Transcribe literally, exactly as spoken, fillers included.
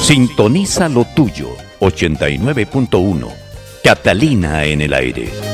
Sintoniza lo tuyo, ochenta y nueve punto uno. Catalina en el aire.